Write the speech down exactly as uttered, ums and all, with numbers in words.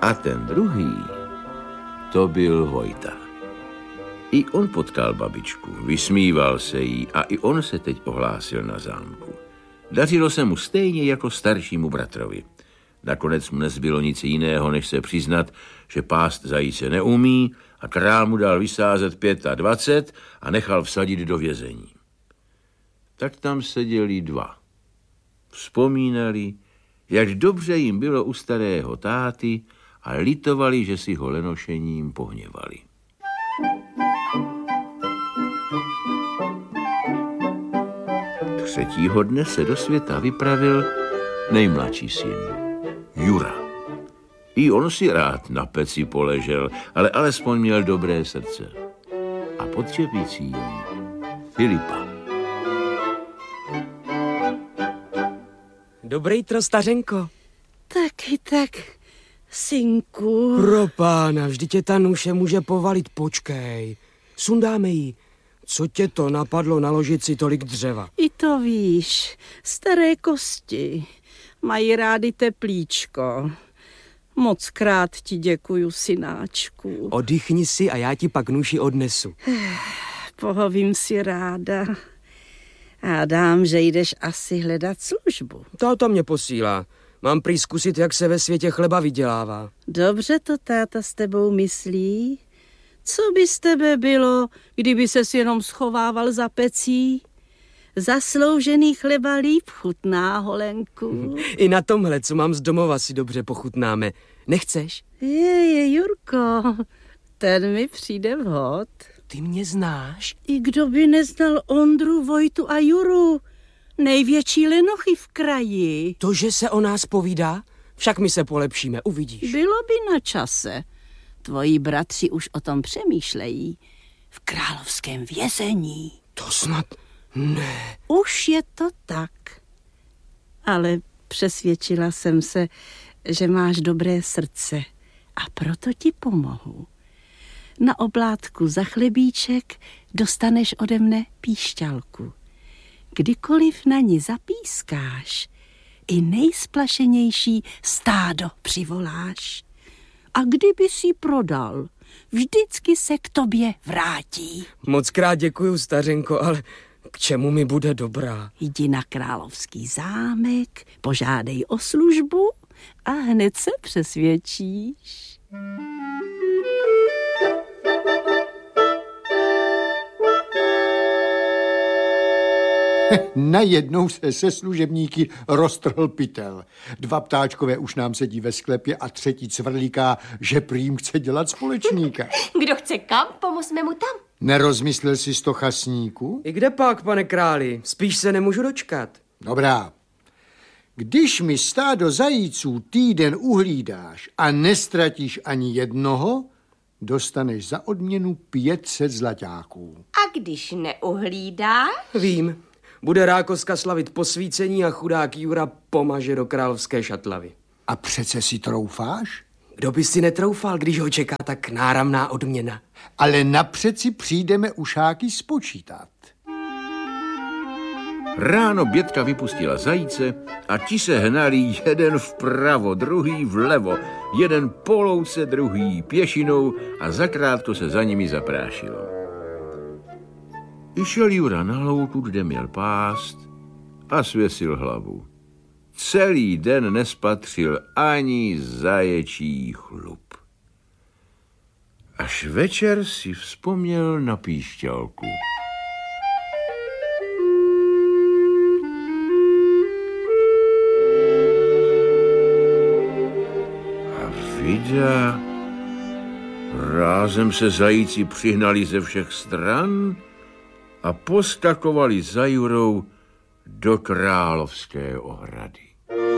A ten druhý, to byl Vojta. I on potkal babičku, vysmíval se jí a i on se teď ohlásil na zámku. Dařilo se mu stejně jako staršímu bratrovi. Nakonec mu nezbylo nic jiného, než se přiznat, že pást zajíce neumí a král mu dal vysázet pět a dvacet a nechal vsadit do vězení. Tak tam seděli dva. Vzpomínali, jak dobře jim bylo u starého táty a litovali, že si ho lenošením pohněvali. Třetího dne se do světa vypravil nejmladší syn, Jura. I on si rád na peci poležel, ale alespoň měl dobré srdce. A pod čepicí Filipa. Dobrý tro, stařenko. Taky tak, synku. Pro pána, vždyť tě ta nůše může povalit, počkej. Sundáme ji. Co tě to napadlo naložit si tolik dřeva? I to víš, staré kosti mají rády teplíčko. Moc krát ti děkuju, synáčku. Oddychni si a já ti pak nůši odnesu. Pohovím si ráda. A dám, že jdeš asi hledat službu. Táta mě posílá. Mám prý zkusit, jak se ve světě chleba vydělává. Dobře to táta s tebou myslí. Co by z tebe bylo, kdyby ses jenom schovával za pecí? Zasloužený chleba líp chutná, holenku. I na tomhle, co mám z domova, si dobře pochutnáme. Nechceš? Je, je, Jurko, ten mi přijde vhod. Ty mě znáš? I kdo by neznal Ondru, Vojtu a Juru, největší lenochy v kraji. To, že se o nás povídá? Však my se polepšíme, uvidíš. Bylo by na čase. Tvoji bratři už o tom přemýšlejí. V královském vězení. To snad ne. Už je to tak. Ale přesvědčila jsem se, že máš dobré srdce a proto ti pomohu. Na oblátku za chlebíček dostaneš ode mne píšťalku. Kdykoliv na ní zapískáš, i nejsplašenější stádo přivoláš. A kdyby si prodal, vždycky se k tobě vrátí. Moc krát děkuju, stařenko, ale k čemu mi bude dobrá? Jdi na královský zámek, požádej o službu a hned se přesvědčíš. Najednou se se služebníky roztrhl pytel. Dva ptáčkové už nám sedí ve sklepě a třetí cvrlíká, že prým chce dělat společníka. Kdo chce kam, pomozme mu tam. Nerozmyslel jsi sto chasníků? I kde pak, pane králi? Spíš se nemůžu dočkat. Dobrá. Když mi stádo zajíců týden uhlídáš a nestratíš ani jednoho, dostaneš za odměnu pět set zlaťáků. A když neuhlídáš? Vím. Bude Rákoska slavit posvícení a chudák Jura pomaže do královské šatlavy. A přece si troufáš? Kdo by si netroufal, když ho čeká tak náramná odměna? Ale napřed si přijdeme ušáky spočítat. Ráno Bětka vypustila zajíce a ti se hnali jeden vpravo, druhý vlevo, jeden po louce, druhý pěšinou a zakrátko se za nimi zaprášilo. Išel Jura na louku, kde měl pást a svěsil hlavu. Celý den nespatřil ani zaječí chlup. Až večer si vzpomněl na píšťalku. A vida, rázem se zajíci přihnali ze všech stran a poskakovali za Jurou do královské ohrady.